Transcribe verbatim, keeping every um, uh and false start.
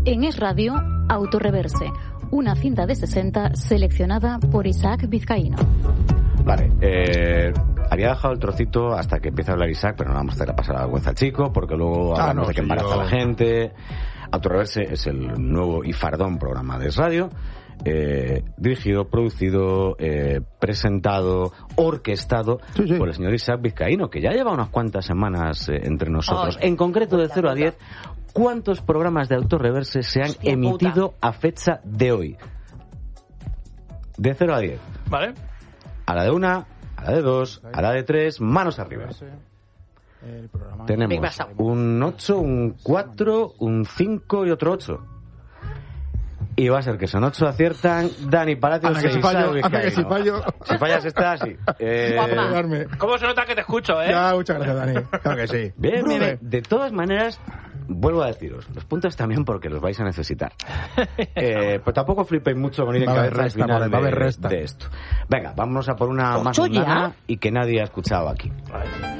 En Es Radio, Autorreverse, una cinta de sesenta seleccionada por Isaac Vizcaíno. Vale, eh, había dejado el trocito hasta que empiece a hablar Isaac, pero no vamos a hacer pasar la vergüenza al chico, porque luego Ah, hablamos no, de que sí, embaraza yo- a la gente. Autorreverse es el nuevo y fardón programa de Es Radio, eh, dirigido, producido, eh, presentado, orquestado Sí, sí. por el señor Isaac Vizcaíno, que ya lleva unas cuantas semanas eh, entre nosotros. Ay, en concreto, de puta, cero a puta. diez, ¿cuántos programas de Autorreverse se han Hostia emitido a fecha de hoy? De cero a diez. ¿Vale? A la de una, a la de dos, a la de tres, manos arriba. El programa. Big Tenemos Basa. un ocho, un cuatro, un cinco y otro ocho. Y va a ser que son ocho aciertan Dani Palacios Anda que e si Isaac fallo, anda que si Vizcaíno. fallo. Si fallas esta, sí. Eh, Guapa. Darme. ¿Cómo se nota que te escucho, eh? Ya, muchas gracias, Dani. Claro que sí. bien, bien, Brother. bien. De todas maneras, vuelvo a deciros, los puntos también porque los vais a necesitar. Eh, pues tampoco flipéis mucho con ir en Va a haber cabeza al resta, final vale, va a haber de, resta. de esto. Venga, vamos a por una más ¿Ocho ya? mundana y que nadie ha escuchado aquí. Vale.